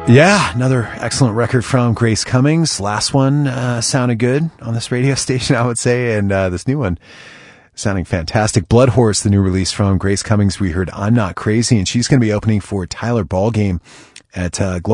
Yeah, another excellent record from Grace Cummings. Last one sounded good on this radio station, I would say, and this new one sounding fantastic. Blood Horse, the new release from Grace Cummings. We heard I'm Not Crazy, and she's going to be opening for Tyler Ballgame at Global